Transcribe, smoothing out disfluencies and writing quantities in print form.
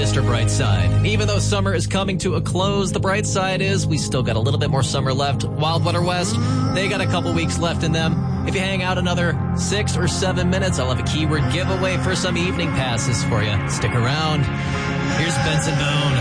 Mr. Brightside. Even though summer is coming to a close, the bright side is we still got a little bit more summer left. Wild Water West, they got a couple weeks left in them. If you hang out another 6 or 7 minutes, I'll have a keyword giveaway for some evening passes for you. Stick around. Here's Benson Boone.